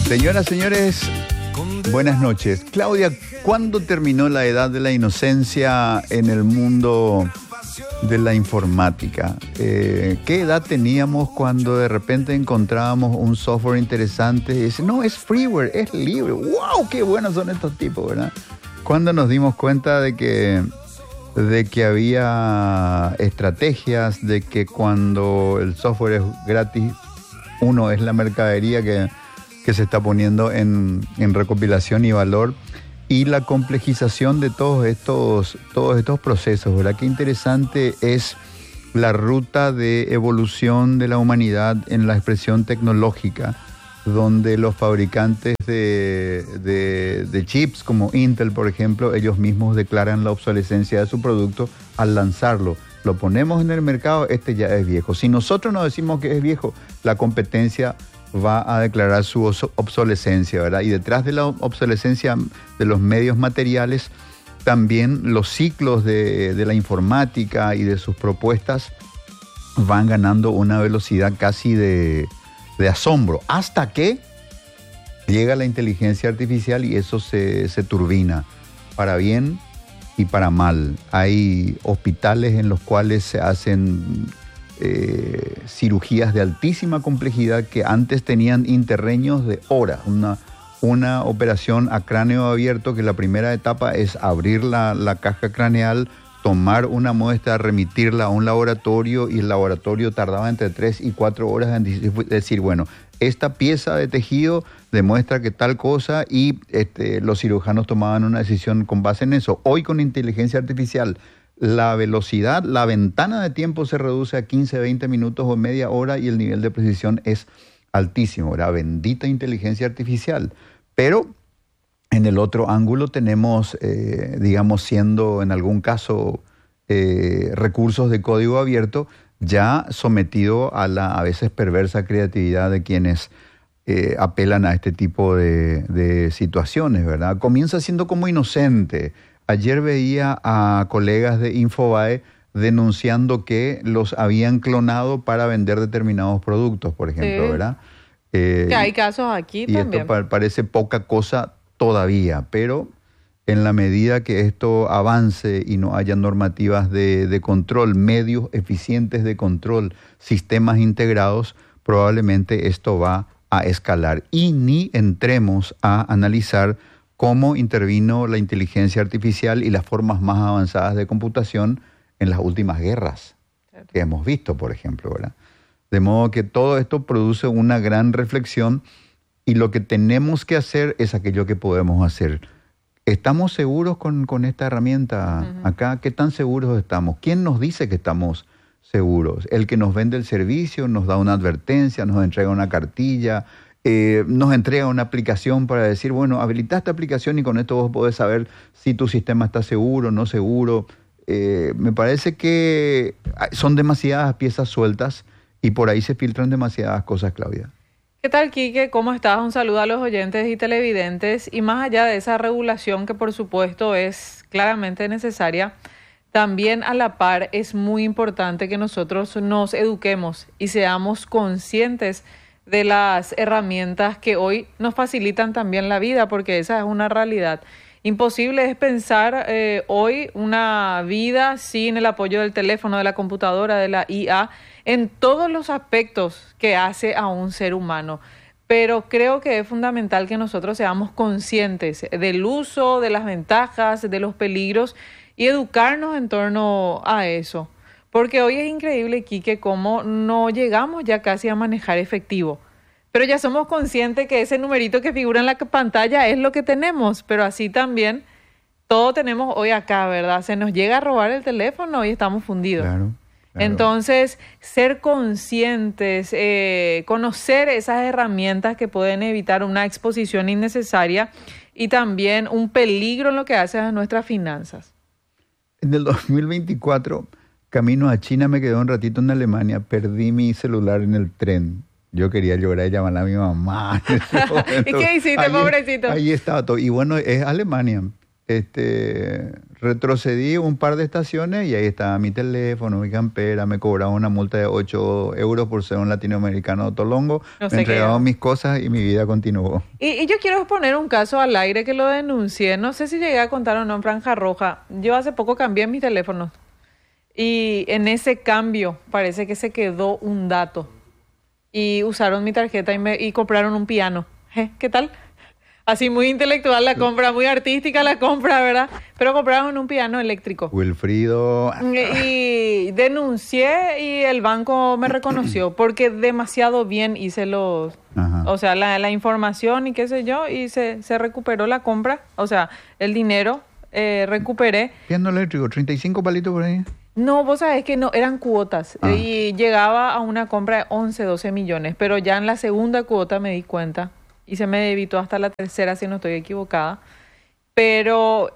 Señoras, señores, buenas noches. Claudia, ¿cuándo terminó la edad de la inocencia en el mundo de la informática? ¿Qué edad teníamos cuando de repente encontrábamos un software interesante y dice, no, es freeware, es libre? ¡Wow! ¡Qué buenos son estos tipos!, ¿verdad? ¿Cuándo nos dimos cuenta de que había estrategias, de que cuando el software es gratis, uno es la mercadería que se está poniendo en recopilación y valor, y la complejización de todos estos procesos, ¿verdad? Qué interesante es la ruta de evolución de la humanidad en la expresión tecnológica, donde los fabricantes de chips como Intel, por ejemplo, ellos mismos declaran la obsolescencia de su producto al lanzarlo. Lo ponemos en el mercado, este ya es viejo. Si nosotros no decimos que es viejo, la competencia va a declarar su obsolescencia, ¿verdad? Y detrás de la obsolescencia de los medios materiales, también los ciclos de la informática y de sus propuestas van ganando una velocidad casi de asombro, hasta que llega la inteligencia artificial y eso se turbina, para bien y para mal. Hay hospitales en los cuales se hacen cirugías de altísima complejidad que antes tenían interreños de horas. Una operación a cráneo abierto, que la primera etapa es abrir la caja craneal, tomar una muestra, remitirla a un laboratorio, y el laboratorio tardaba entre 3 y 4 horas en decir, bueno, esta pieza de tejido demuestra que tal cosa, y los cirujanos tomaban una decisión con base en eso. Hoy, con inteligencia artificial, la velocidad, la ventana de tiempo se reduce a 15, 20 minutos o media hora, y el nivel de precisión es altísimo, ¿verdad? Bendita inteligencia artificial. Pero en el otro ángulo tenemos, digamos, siendo en algún caso recursos de código abierto, ya sometido a la a veces perversa creatividad de quienes apelan a este tipo de situaciones, ¿verdad? Comienza siendo como inocente. Ayer veía a colegas de Infobae denunciando que los habían clonado para vender determinados productos, por ejemplo, sí, ¿verdad? Que hay casos aquí también. Esto parece poca cosa todavía, pero en la medida que esto avance y no haya normativas de control, medios eficientes de control, sistemas integrados, probablemente esto va a escalar. Y ni entremos a analizar cómo intervino la inteligencia artificial y las formas más avanzadas de computación en las últimas guerras que hemos visto, por ejemplo, ¿verdad? De modo que todo esto produce una gran reflexión, y lo que tenemos que hacer es aquello que podemos hacer. ¿Estamos seguros con esta herramienta acá? ¿Qué tan seguros estamos? ¿Quién nos dice que estamos seguros? El que nos vende el servicio nos da una advertencia, nos entrega una cartilla, nos entrega una aplicación para decir, bueno, habilita esta aplicación y con esto vos podés saber si tu sistema está seguro o no seguro. Me parece que son demasiadas piezas sueltas y por ahí se filtran demasiadas cosas, Claudia. ¿Qué tal, Quique? ¿Cómo estás? Un saludo a los oyentes y televidentes. Y más allá de esa regulación, que por supuesto es claramente necesaria, también a la par es muy importante que nosotros nos eduquemos y seamos conscientes de las herramientas que hoy nos facilitan también la vida, porque esa es una realidad. Imposible es pensar hoy una vida sin el apoyo del teléfono, de la computadora, de la IA, en todos los aspectos que hace a un ser humano. Pero creo que es fundamental que nosotros seamos conscientes del uso, de las ventajas, de los peligros, y educarnos en torno a eso. Porque hoy es increíble, Quique, cómo no llegamos ya casi a manejar efectivo. Pero ya somos conscientes que ese numerito que figura en la pantalla es lo que tenemos, pero así también todo tenemos hoy acá, ¿verdad? Se nos llega a robar el teléfono y estamos fundidos. Claro. Entonces, ser conscientes, conocer esas herramientas que pueden evitar una exposición innecesaria y también un peligro en lo que hace a nuestras finanzas. En el 2024, camino a China, me quedé un ratito en Alemania, perdí mi celular en el tren. Yo quería llorar y llamar a mi mamá. ¿Y qué hiciste, pobrecito? Ahí estaba todo. Y bueno, es Alemania. retrocedí un par de estaciones y ahí estaba mi teléfono, mi campera, me cobraban una multa de 8 euros por ser un latinoamericano tolongo, No me sé qué. entregaban mis cosas y mi vida continuó. Y yo quiero exponer un caso al aire que lo denuncié. No sé si llegué a contar o no en Franja Roja. Yo hace poco cambié mis teléfonos y en ese cambio parece que se quedó un dato y usaron mi tarjeta y compraron un piano. ¿Qué tal? Así muy intelectual la compra, muy artística la compra, ¿verdad? Pero compraron un piano eléctrico. Wilfrido. Y denuncié y el banco me reconoció porque demasiado bien hice o sea, la información y qué sé yo, y se recuperó la compra, o sea, el dinero recuperé. Piano eléctrico, 35 palitos por ahí. No, vos sabés que no, eran cuotas y llegaba a una compra de 11, 12 millones, pero ya en la segunda cuota me di cuenta. Y se me debitó hasta la tercera, si no estoy equivocada. Pero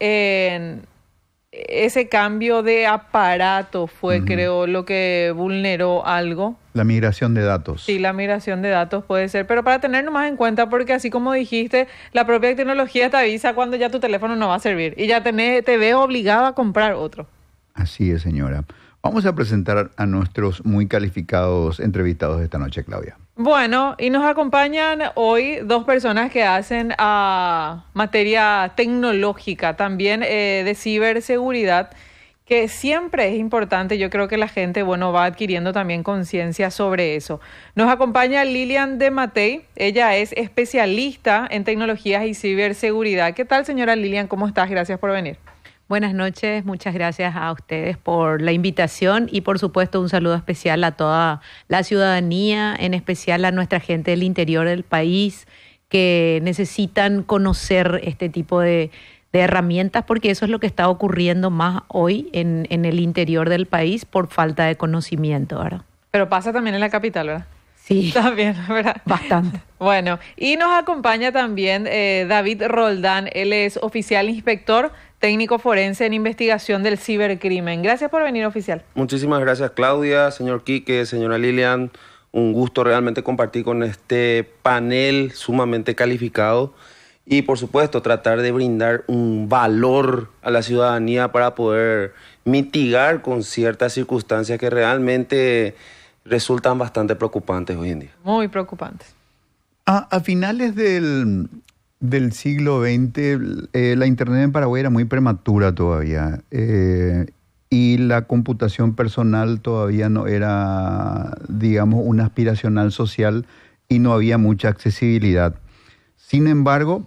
ese cambio de aparato fue, creo, lo que vulneró algo. La migración de datos. Sí, la migración de datos puede ser. Pero para tener más en cuenta, porque así como dijiste, la propia tecnología te avisa cuando ya tu teléfono no va a servir. Y ya te ves obligado a comprar otro. Así es, señora. Vamos a presentar a nuestros muy calificados entrevistados de esta noche, Claudia. Bueno, y nos acompañan hoy dos personas que hacen materia tecnológica, también de ciberseguridad, que siempre es importante. Yo creo que la gente, va adquiriendo también conciencia sobre eso. Nos acompaña Lilian de Matei. Ella es especialista en tecnologías y ciberseguridad. ¿Qué tal, señora Lilian? ¿Cómo estás? Gracias por venir. Buenas noches, muchas gracias a ustedes por la invitación y por supuesto un saludo especial a toda la ciudadanía, en especial a nuestra gente del interior del país que necesitan conocer este tipo de herramientas, porque eso es lo que está ocurriendo más hoy en el interior del país por falta de conocimiento, ¿verdad? Pero pasa también en la capital, ¿verdad? Sí, también, ¿verdad? Bastante. Bueno, y nos acompaña también David Roldán. Él es oficial inspector técnico forense en investigación del cibercrimen. Gracias por venir, oficial. Muchísimas gracias, Claudia, señor Quique, señora Lilian. Un gusto realmente compartir con este panel sumamente calificado y, por supuesto, tratar de brindar un valor a la ciudadanía para poder mitigar con ciertas circunstancias que realmente resultan bastante preocupantes hoy en día. Muy preocupantes. A finales del siglo XX, la Internet en Paraguay era muy prematura todavía y la computación personal todavía no era, digamos, una aspiracional social y no había mucha accesibilidad. Sin embargo,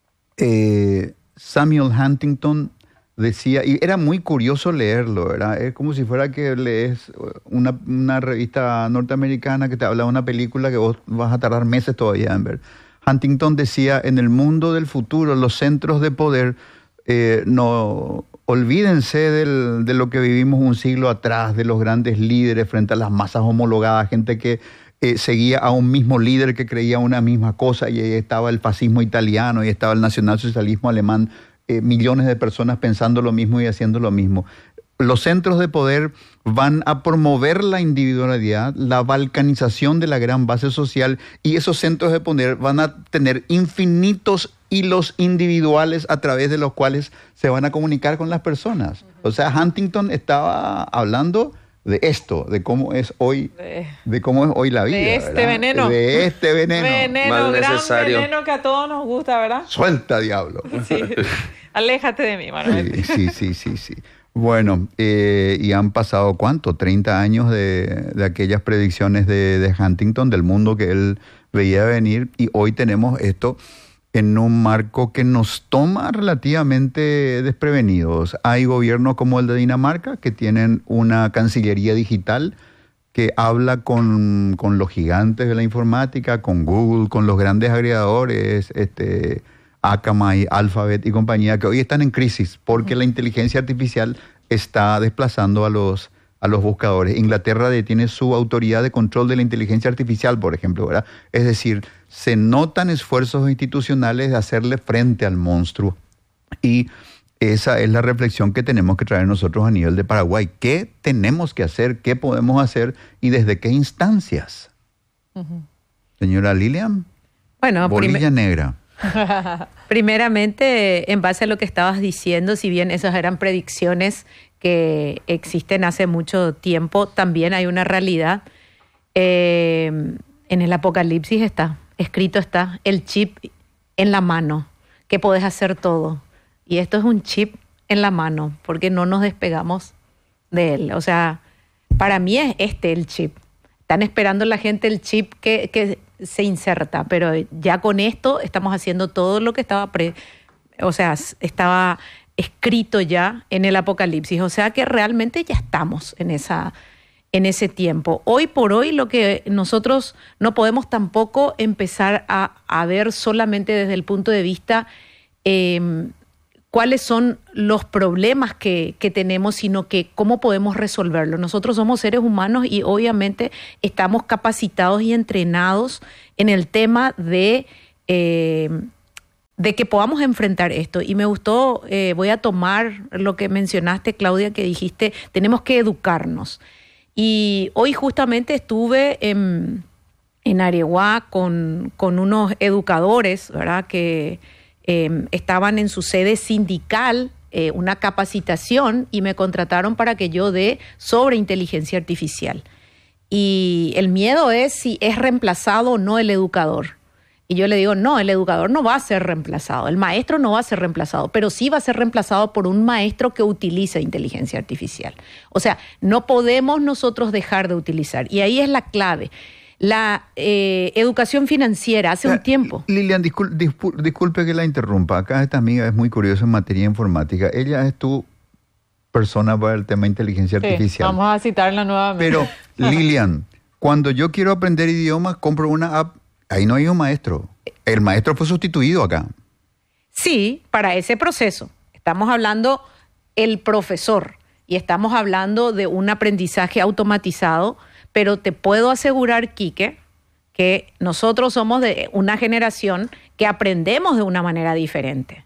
Samuel Huntington decía, y era muy curioso leerlo, ¿verdad? Es como si fuera que lees una revista norteamericana que te habla de una película que vos vas a tardar meses todavía en ver. Huntington decía, en el mundo del futuro, los centros de poder, no olvídense de lo que vivimos un siglo atrás, de los grandes líderes frente a las masas homologadas, gente que seguía a un mismo líder que creía una misma cosa, y ahí estaba el fascismo italiano, y estaba el nacionalsocialismo alemán, millones de personas pensando lo mismo y haciendo lo mismo. Los centros de poder van a promover la individualidad, la balcanización de la gran base social, y esos centros de poder van a tener infinitos hilos individuales a través de los cuales se van a comunicar con las personas. O sea, Huntington estaba hablando de esto, de cómo es hoy, la vida. De este ¿verdad? veneno. De este veneno. Veneno, gran necesario. veneno que a todos nos gusta, ¿verdad? Suelta, diablo. Sí. Aléjate de mí, Manuel. Sí. Bueno, y han pasado, ¿cuánto? 30 años de aquellas predicciones de Huntington, del mundo que él veía venir, y hoy tenemos esto en un marco que nos toma relativamente desprevenidos. Hay gobiernos como el de Dinamarca que tienen una cancillería digital que habla con los gigantes de la informática, con Google, con los grandes agregadores, Akamai, Alphabet y compañía, que hoy están en crisis porque la inteligencia artificial está desplazando a los buscadores. Inglaterra detiene su autoridad de control de la inteligencia artificial, por ejemplo, ¿verdad? Es decir, se notan esfuerzos institucionales de hacerle frente al monstruo. Y esa es la reflexión que tenemos que traer nosotros a nivel de Paraguay. ¿Qué tenemos que hacer? ¿Qué podemos hacer? ¿Y desde qué instancias? Señora Lilian, bueno, bolilla negra. Primeramente, en base a lo que estabas diciendo, si bien esas eran predicciones que existen hace mucho tiempo, también hay una realidad. En el Apocalipsis escrito está el chip en la mano, que podés hacer todo. Y esto es un chip en la mano, porque no nos despegamos de él. O sea, para mí es el chip. Están esperando la gente el chip que se inserta, pero ya con esto estamos haciendo todo lo que estaba escrito ya en el Apocalipsis. O sea que realmente ya estamos en ese tiempo. Hoy por hoy lo que nosotros no podemos tampoco empezar a ver solamente desde el punto de vista cuáles son los problemas que tenemos, sino que cómo podemos resolverlo. Nosotros somos seres humanos y obviamente estamos capacitados y entrenados en el tema de que podamos enfrentar esto. Y me gustó, voy a tomar lo que mencionaste, Claudia, que dijiste, tenemos que educarnos. Y hoy justamente estuve en Areguá con unos educadores, ¿verdad?, que estaban en su sede sindical, una capacitación, y me contrataron para que yo dé sobre inteligencia artificial. Y el miedo es si es reemplazado o no el educador. Y yo le digo, no, el educador no va a ser reemplazado, el maestro no va a ser reemplazado, pero sí va a ser reemplazado por un maestro que utiliza inteligencia artificial. O sea, no podemos nosotros dejar de utilizar. Y ahí es la clave. La educación financiera hace un tiempo. Lilian, disculpe que la interrumpa. Acá esta amiga es muy curiosa en materia informática. Ella es tu persona para el tema de inteligencia artificial. Vamos a citarla nuevamente. Pero, Lilian, cuando yo quiero aprender idiomas, compro una app. Ahí no hay un maestro. El maestro fue sustituido acá. Sí, para ese proceso. Estamos hablando el profesor y estamos hablando de un aprendizaje automatizado, pero te puedo asegurar, Quique, que nosotros somos de una generación que aprendemos de una manera diferente.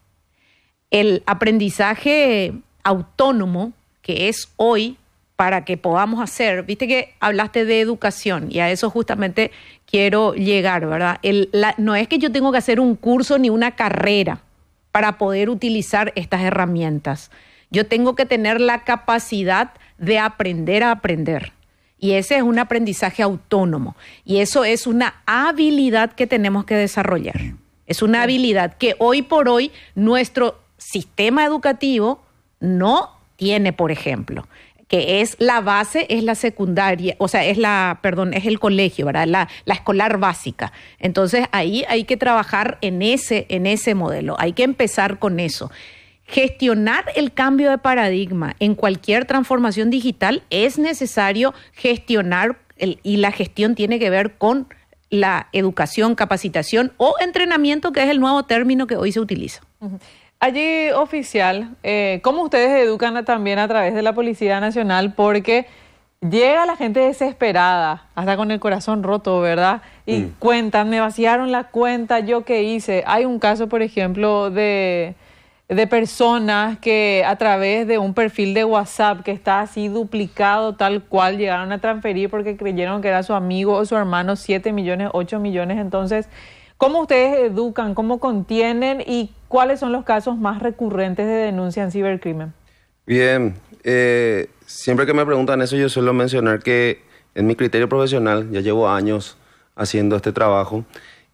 El aprendizaje autónomo que es hoy para que podamos hacer, viste que hablaste de educación y a eso justamente quiero llegar, ¿verdad? No es que yo tengo que hacer un curso ni una carrera para poder utilizar estas herramientas. Yo tengo que tener la capacidad de aprender a aprender. Y ese es un aprendizaje autónomo. Y eso es una habilidad que tenemos que desarrollar. Es una habilidad que hoy por hoy nuestro sistema educativo no tiene, por ejemplo, que es la base, es la secundaria, o sea, es el colegio, ¿verdad? La escolar básica. Entonces, ahí hay que trabajar en ese modelo. Hay que empezar con eso. Gestionar el cambio de paradigma en cualquier transformación digital es necesario gestionar, y la gestión tiene que ver con la educación, capacitación o entrenamiento, que es el nuevo término que hoy se utiliza. Allí, oficial, ¿cómo ustedes educan también a través de la Policía Nacional? Porque llega la gente desesperada, hasta con el corazón roto, ¿verdad? Y cuentan, me vaciaron la cuenta, ¿yo qué hice? Hay un caso, por ejemplo, de personas que a través de un perfil de WhatsApp que está así duplicado tal cual, llegaron a transferir porque creyeron que era su amigo o su hermano 7 millones, 8 millones. Entonces, ¿cómo ustedes educan, cómo contienen y cuáles son los casos más recurrentes de denuncia en cibercrimen? Bien, siempre que me preguntan eso yo suelo mencionar que en mi criterio profesional ya llevo años haciendo este trabajo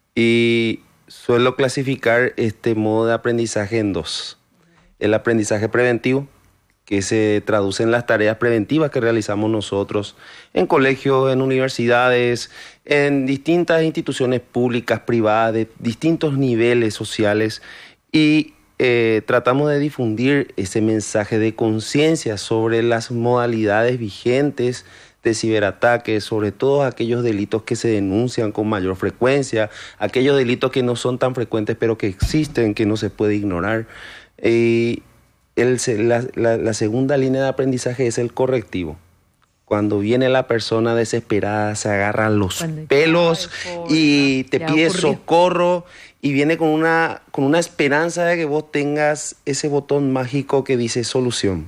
y suelo clasificar este modo de aprendizaje en dos. El aprendizaje preventivo, que se traduce en las tareas preventivas que realizamos nosotros en colegios, en universidades, en distintas instituciones públicas, privadas, de distintos niveles sociales, y tratamos de difundir ese mensaje de conciencia sobre las modalidades vigentes de ciberataques, sobre todo aquellos delitos que se denuncian con mayor frecuencia, aquellos delitos que no son tan frecuentes pero que existen, que no se puede ignorar. La segunda línea de aprendizaje es el correctivo. Cuando viene la persona desesperada, se agarra los pelos y te pide socorro y viene con una esperanza de que vos tengas ese botón mágico que dice solución.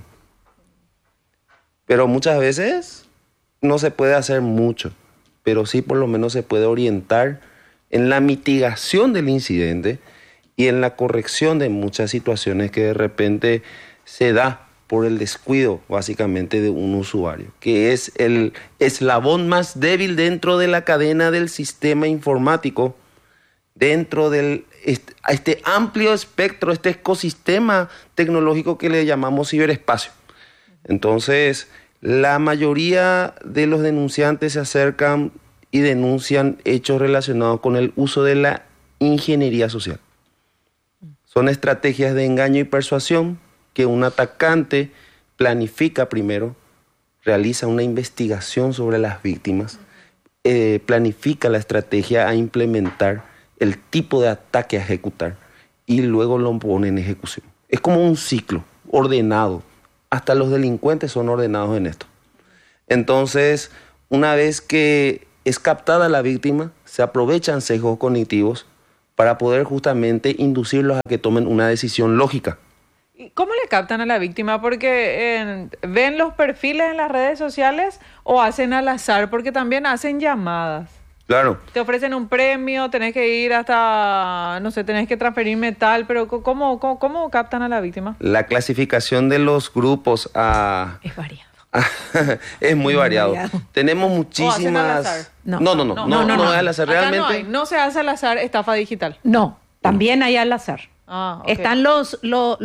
Pero muchas veces no se puede hacer mucho, pero sí por lo menos se puede orientar en la mitigación del incidente y en la corrección de muchas situaciones que de repente se da por el descuido básicamente de un usuario, que es el eslabón más débil dentro de la cadena del sistema informático, dentro del este amplio espectro, este ecosistema tecnológico que le llamamos ciberespacio. Entonces, la mayoría de los denunciantes se acercan y denuncian hechos relacionados con el uso de la ingeniería social. Son estrategias de engaño y persuasión que un atacante planifica primero, realiza una investigación sobre las víctimas, planifica la estrategia a implementar, el tipo de ataque a ejecutar y luego lo pone en ejecución. Es como un ciclo ordenado. Hasta los delincuentes son ordenados en esto. Entonces, una vez que es captada la víctima, se aprovechan sesgos cognitivos para poder justamente inducirlos a que tomen una decisión lógica. ¿Y cómo le captan a la víctima? Porque ven los perfiles en las redes sociales o hacen al azar, porque también hacen llamadas. Claro. Te ofrecen un premio, tenés que ir hasta, no sé, tenés que transferir metal, pero ¿cómo captan a la víctima? La clasificación de los grupos es variado. Es muy variado. Tenemos muchísimas... ¿O hacen al azar? No es al azar. Realmente No se hace al azar estafa digital. No, también hay al azar. Okay. Están los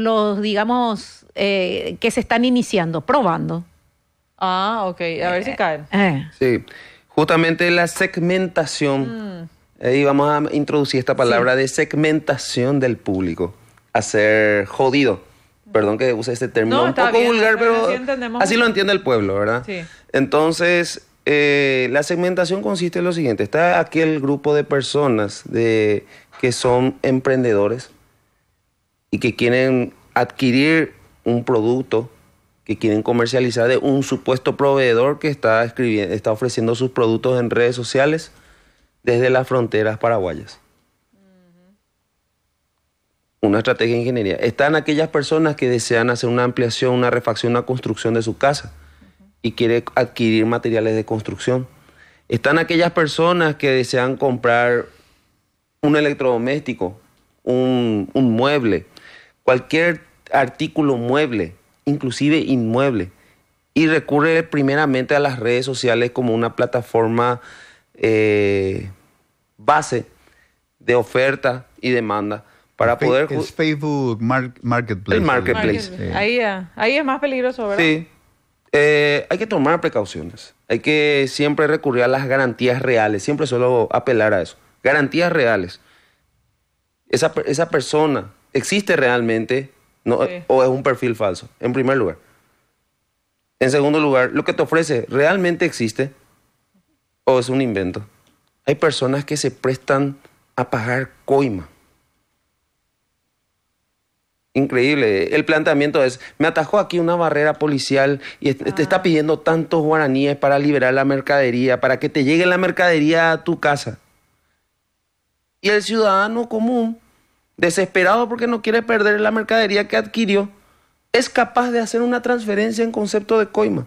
digamos, que se están iniciando, probando. Ok. A ver si caen. Sí. Justamente la segmentación. Ahí vamos a introducir esta palabra de segmentación del público. A ser jodido. Perdón que use este término un poco vulgar, pero así lo entiende el pueblo, ¿verdad? Sí. Entonces, la segmentación consiste en lo siguiente. Está aquel grupo de personas que son emprendedores y que quieren adquirir un producto, que quieren comercializar de un supuesto proveedor que está ofreciendo sus productos en redes sociales desde las fronteras paraguayas. Una estrategia de ingeniería. Están aquellas personas que desean hacer una ampliación, una refacción, una construcción de su casa y quieren adquirir materiales de construcción. Están aquellas personas que desean comprar un electrodoméstico, un mueble, cualquier artículo mueble, inclusive inmueble, y recurre primeramente a las redes sociales como una plataforma base de oferta y demanda para poder... Es Facebook Marketplace. El Marketplace. Sí. Ahí es más peligroso, ¿verdad? Sí. Hay que tomar precauciones. Hay que siempre recurrir a las garantías reales. Siempre suelo apelar a eso. Garantías reales. Esa persona existe realmente, ¿no? Sí. O es un perfil falso, en primer lugar. En segundo lugar, lo que te ofrece realmente existe o es un invento. Hay personas que se prestan a pagar coima. Increíble. El planteamiento es, me atajó aquí una barrera policial y te está pidiendo tantos guaraníes para liberar la mercadería, para que te llegue la mercadería a tu casa. Y el ciudadano común, desesperado porque no quiere perder la mercadería que adquirió, es capaz de hacer una transferencia en concepto de coima.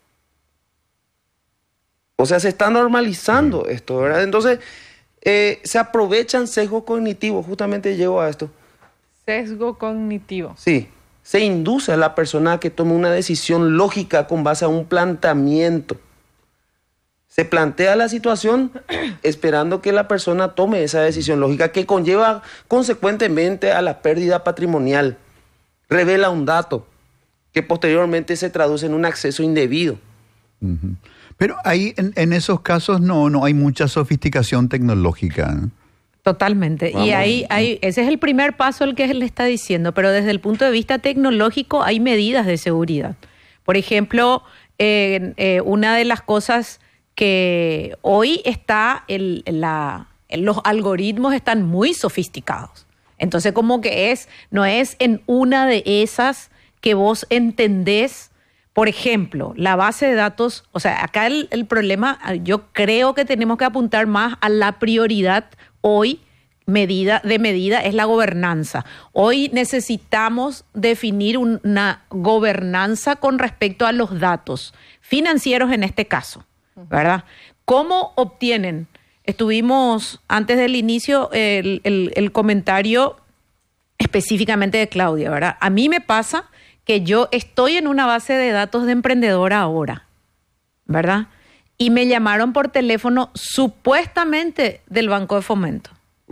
O sea, se está normalizando esto, ¿verdad? Entonces, se aprovechan sesgos cognitivos. Justamente llego a esto. Sesgo cognitivo. Sí, se induce a la persona a que tome una decisión lógica con base a un planteamiento. Se plantea la situación esperando que la persona tome esa decisión lógica que conlleva consecuentemente a la pérdida patrimonial. Revela un dato que posteriormente se traduce en un acceso indebido. Uh-huh. Pero ahí en esos casos no hay mucha sofisticación tecnológica, ¿no? Totalmente. Vamos. Y ahí ese es el primer paso el que él está diciendo, pero desde el punto de vista tecnológico hay medidas de seguridad. Por ejemplo, una de las cosas que hoy está, los algoritmos están muy sofisticados. Entonces como que no es en una de esas que vos entendés, por ejemplo, la base de datos, o sea, acá el problema, yo creo que tenemos que apuntar más a la prioridad. Hoy, medida es la gobernanza. Hoy necesitamos definir una gobernanza con respecto a los datos financieros en este caso, ¿verdad? ¿Cómo obtienen? Estuvimos, antes del inicio, el comentario específicamente de Claudia, ¿verdad? A mí me pasa que yo estoy en una base de datos de emprendedora ahora, ¿verdad? Y me llamaron por teléfono supuestamente del Banco de Fomento.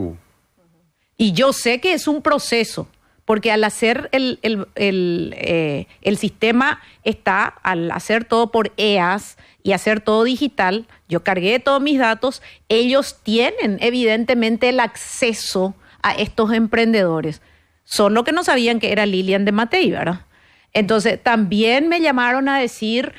Y yo sé que es un proceso, porque al hacer el sistema está, al hacer todo por EAS y hacer todo digital, yo cargué todos mis datos, ellos tienen evidentemente el acceso a estos emprendedores. Solo que no sabían que era Lilian de Matei, ¿verdad? Entonces, también me llamaron a decir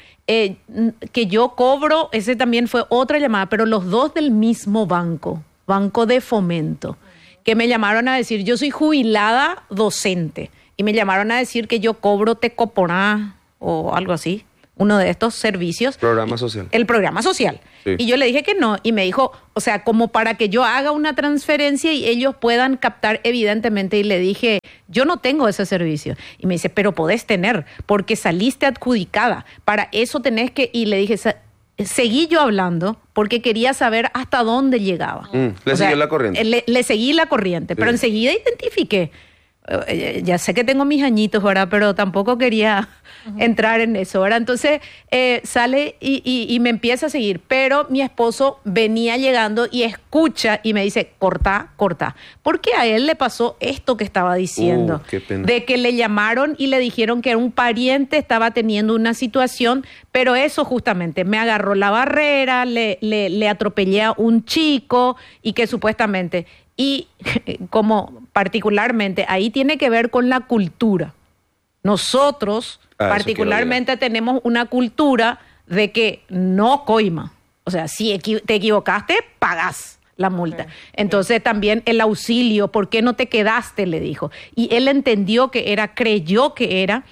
que yo cobro, ese también fue otra llamada, pero los dos del mismo banco, Banco de Fomento, que me llamaron a decir, yo soy jubilada docente, y me llamaron a decir que yo cobro Tecoporá o algo así, uno de estos servicios. Programa social. El programa social. Sí. Y yo le dije que no, y me dijo, o sea, como para que yo haga una transferencia y ellos puedan captar evidentemente, y le dije, yo no tengo ese servicio. Y me dice, pero podés tener, porque saliste adjudicada, para eso tenés que, y le dije, seguí yo hablando porque quería saber hasta dónde llegaba. Le siguió la corriente. Le seguí la corriente, pero enseguida identifiqué. Ya sé que tengo mis añitos, ¿verdad? Pero tampoco quería entrar en eso, ¿verdad? Entonces sale y me empieza a seguir. Pero mi esposo venía llegando y escucha y me dice, corta. Porque a él le pasó esto que estaba diciendo. Qué pena. De que le llamaron y le dijeron que un pariente estaba teniendo una situación, pero eso justamente, me agarró la barrera, le atropellé a un chico y que supuestamente... Y como particularmente, ahí tiene que ver con la cultura. Nosotros particularmente tenemos una cultura de que no coima. O sea, si te equivocaste, pagás la multa. Entonces también el auxilio, ¿por qué no te quedaste?, le dijo. Y él entendió que era, creyó que era.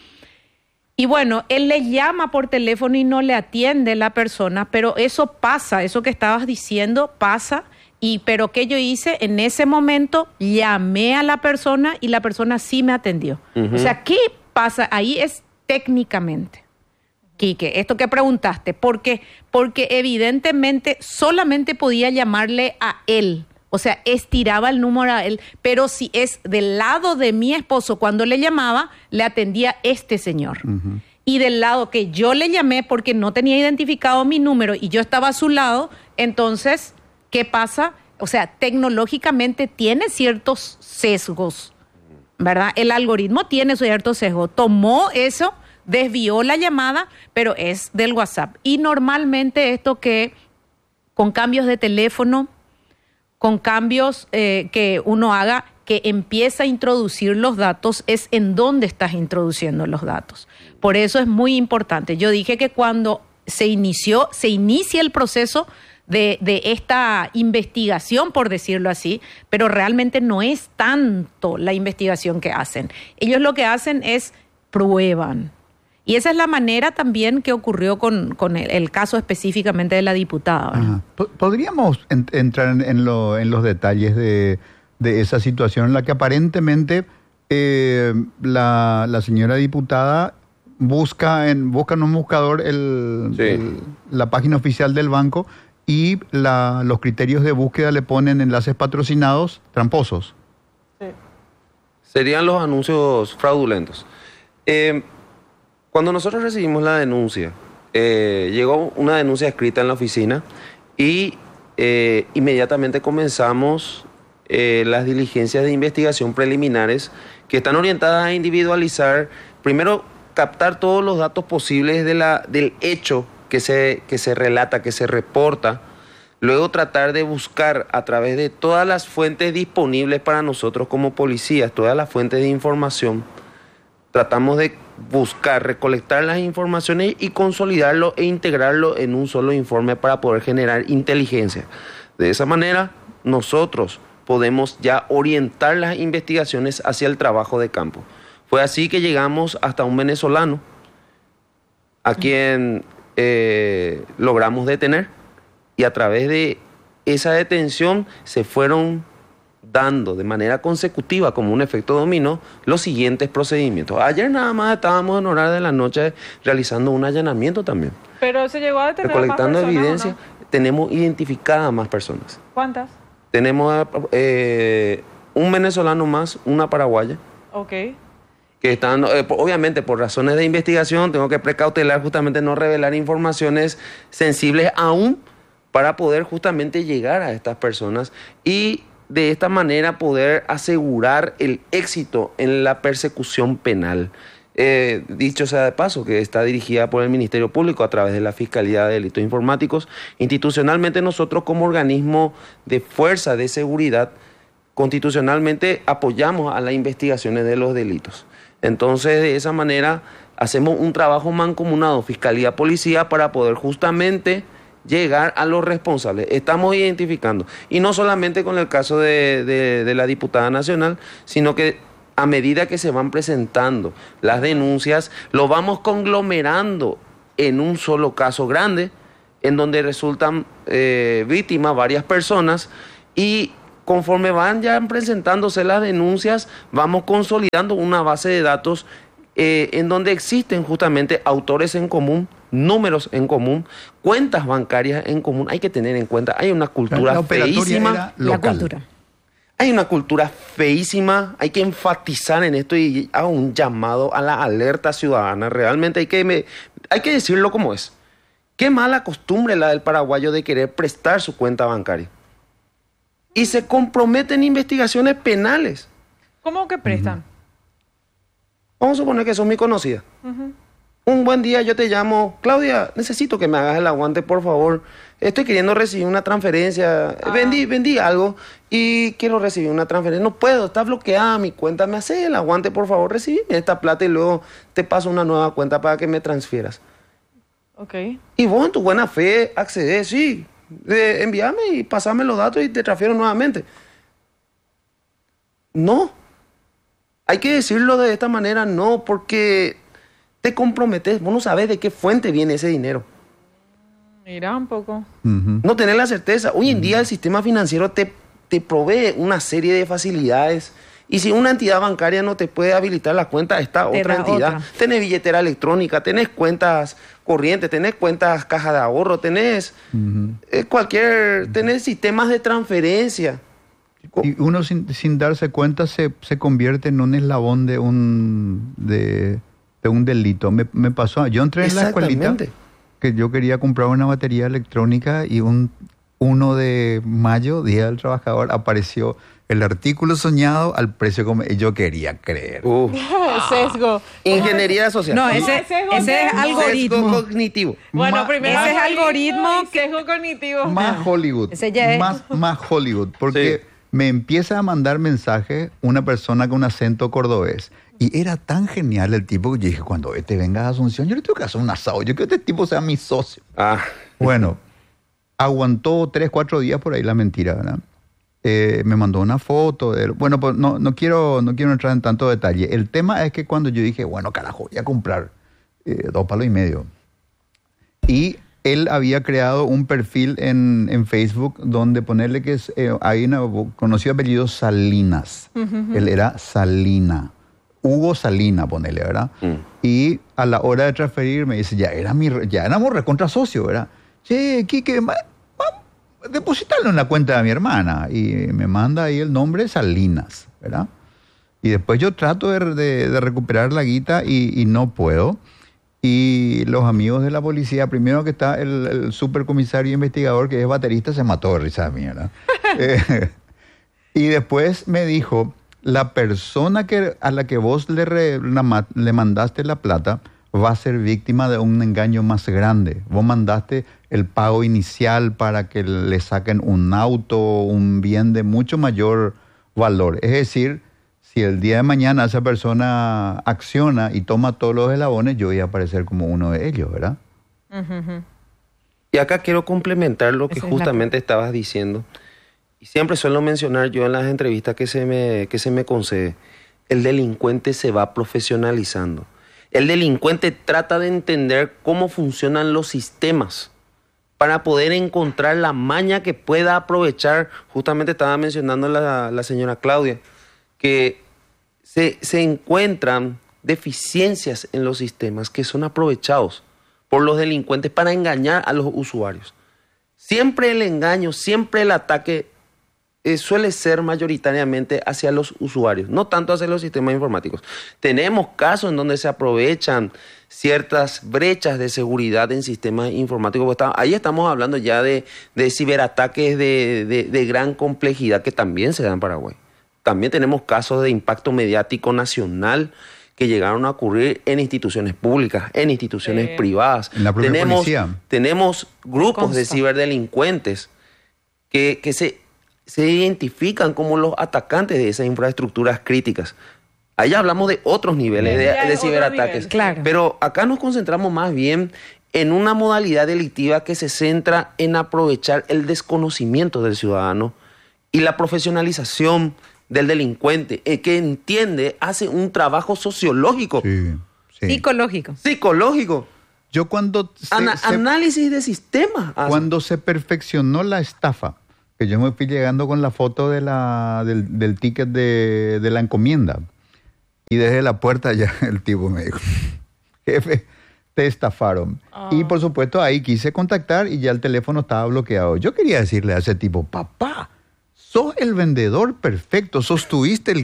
Y bueno, él le llama por teléfono y no le atiende la persona, pero eso pasa, eso que estabas diciendo pasa. Pero ¿qué yo hice? En ese momento llamé a la persona y la persona sí me atendió. O sea, ¿qué pasa? Ahí es técnicamente, Quique, esto que preguntaste, porque evidentemente solamente podía llamarle a él, o sea, estiraba el número a él, pero si es del lado de mi esposo, cuando le llamaba, le atendía este señor. Y del lado que yo le llamé porque no tenía identificado mi número y yo estaba a su lado, entonces... ¿Qué pasa? O sea, tecnológicamente tiene ciertos sesgos, ¿verdad? El algoritmo tiene ciertos sesgos. Tomó eso, desvió la llamada, pero es del WhatsApp. Y normalmente esto que con cambios de teléfono, con cambios que uno haga, que empieza a introducir los datos, es en dónde estás introduciendo los datos. Por eso es muy importante. Yo dije que cuando se inicia el proceso de esta investigación, por decirlo así, pero realmente no es tanto la investigación que hacen. Ellos lo que hacen es prueban. Y esa es la manera también que ocurrió con el caso específicamente de la diputada. ¿Podríamos entrar en los detalles de esa situación en la que aparentemente la señora diputada busca en un buscador la página oficial del banco y los criterios de búsqueda le ponen enlaces patrocinados tramposos? Sí. Serían los anuncios fraudulentos. Cuando nosotros recibimos la denuncia, llegó una denuncia escrita en la oficina y inmediatamente comenzamos las diligencias de investigación preliminares que están orientadas a individualizar, primero captar todos los datos posibles del hecho que se relata, que se reporta, luego tratar de buscar a través de todas las fuentes disponibles para nosotros como policías, todas las fuentes de información, tratamos de buscar, recolectar las informaciones y consolidarlo e integrarlo en un solo informe para poder generar inteligencia. De esa manera, nosotros podemos ya orientar las investigaciones hacia el trabajo de campo. Fue así que llegamos hasta un venezolano, a quien logramos detener, y a través de esa detención se fueron dando de manera consecutiva, como un efecto dominó, los siguientes procedimientos. Ayer nada más estábamos en horas de la noche realizando un allanamiento también. Pero se llegó a detener recolectando más personas, evidencia, ¿no? Tenemos identificadas a más personas. ¿Cuántas? Tenemos un venezolano más, una paraguaya. Ok. Que están, obviamente por razones de investigación, tengo que precautelar justamente no revelar informaciones sensibles aún para poder justamente llegar a estas personas y de esta manera poder asegurar el éxito en la persecución penal. Dicho sea de paso, que está dirigida por el Ministerio Público a través de la Fiscalía de Delitos Informáticos. Institucionalmente nosotros como organismo de fuerza de seguridad, constitucionalmente apoyamos a las investigaciones de los delitos. Entonces, de esa manera, hacemos un trabajo mancomunado, Fiscalía, Policía, para poder justamente llegar a los responsables. Estamos identificando, y no solamente con el caso de la diputada nacional, sino que a medida que se van presentando las denuncias, lo vamos conglomerando en un solo caso grande, en donde resultan víctimas varias personas, y conforme van ya presentándose las denuncias, vamos consolidando una base de datos en donde existen justamente autores en común, números en común, cuentas bancarias en común. Hay que tener en cuenta, hay una cultura feísima. La cultura. Hay una cultura feísima, hay que enfatizar en esto y hago un llamado a la alerta ciudadana. Realmente hay que decirlo como es. Qué mala costumbre la del paraguayo de querer prestar su cuenta bancaria. Y se comprometen investigaciones penales. ¿Cómo que prestan? Vamos a suponer que sos muy conocida. Un buen día yo te llamo, Claudia, necesito que me hagas el aguante, por favor. Estoy queriendo recibir una transferencia. Vendí algo y quiero recibir una transferencia. No puedo, está bloqueada mi cuenta. Me haces el aguante, por favor, recibime esta plata y luego te paso una nueva cuenta para que me transfieras. Ok. Y vos en tu buena fe accedes, sí. Envíame y pasame los datos y te transfiero nuevamente. No. Hay que decirlo de esta manera, no, porque te comprometes. Vos no sabés de qué fuente viene ese dinero. Mira un poco. No tenés la certeza. Hoy en día el sistema financiero te provee una serie de facilidades. Y si una entidad bancaria no te puede habilitar la cuenta, está otra entidad. Tenés billetera electrónica, tenés cuentas corrientes, tenés cuentas caja de ahorro, tenés tenés sistemas de transferencia. Y uno sin darse cuenta se convierte en un eslabón de un delito. Me pasó, yo entré en la escuelita que yo quería comprar una batería electrónica y un 1 de mayo, Día del Trabajador, apareció el artículo soñado al precio como yo quería creer. Sesgo. Ingeniería social. No, ese es algoritmo. Sesgo cognitivo. Bueno, primero ese es algoritmo sesgo cognitivo. Más Hollywood. Ese ya es. Más Hollywood. Porque me empieza a mandar mensajes una persona con acento cordobés. Y era tan genial el tipo que yo dije, cuando venga a Asunción, yo le tengo que hacer un asado. Yo quiero que este tipo sea mi socio. Bueno, aguantó 3-4 días por ahí la mentira, ¿verdad? Me mandó una foto. Bueno, pues no quiero entrar en tanto detalle. El tema es que cuando yo dije, bueno, carajo, voy a comprar 2,5 palos. Y él había creado un perfil en Facebook donde ponerle que hay un conocido apellido Salinas. Él era Salina. Hugo Salina, ponele, ¿verdad? Y a la hora de transferir me dice, ya éramos recontra socio, ¿verdad? Che, Quique, depositarle en la cuenta de mi hermana. Y me manda ahí el nombre Salinas, ¿verdad? Y después yo trato de recuperar la guita y no puedo. Y los amigos de la policía, primero que está el supercomisario investigador, que es baterista, se mató de risa de mí, ¿verdad? Y después me dijo, la persona a la que vos le mandaste la plata va a ser víctima de un engaño más grande. Vos mandaste el pago inicial para que le saquen un auto, un bien de mucho mayor valor. Es decir, si el día de mañana esa persona acciona y toma todos los eslabones, yo voy a aparecer como uno de ellos, ¿verdad? Y acá quiero complementar lo que justamente estabas diciendo. Y siempre suelo mencionar yo en las entrevistas que se me concede. El delincuente se va profesionalizando. El delincuente trata de entender cómo funcionan los sistemas para poder encontrar la maña que pueda aprovechar. Justamente estaba mencionando la señora Claudia, que se encuentran deficiencias en los sistemas que son aprovechados por los delincuentes para engañar a los usuarios. Siempre el engaño, siempre el ataque suele ser mayoritariamente hacia los usuarios, no tanto hacia los sistemas informáticos. Tenemos casos en donde se aprovechan ciertas brechas de seguridad en sistemas informáticos. Ahí estamos hablando ya de ciberataques de gran complejidad que también se dan en Paraguay. También tenemos casos de impacto mediático nacional que llegaron a ocurrir en instituciones públicas, en instituciones privadas. En la propia policía. Tenemos grupos de ciberdelincuentes que se identifican como los atacantes de esas infraestructuras críticas. Ahí hablamos de otros niveles de ciberataques. Claro. Pero acá nos concentramos más bien en una modalidad delictiva que se centra en aprovechar el desconocimiento del ciudadano y la profesionalización del delincuente, que entiende, hace un trabajo sociológico, Psicológico. Yo cuando análisis de sistemas. Cuando se perfeccionó la estafa, que yo me fui llegando con la foto del ticket de la encomienda, y desde la puerta ya el tipo me dijo, jefe, te estafaron. Y por supuesto ahí quise contactar y ya el teléfono estaba bloqueado. Yo quería decirle a ese tipo, papá, sos el vendedor perfecto, sostuviste el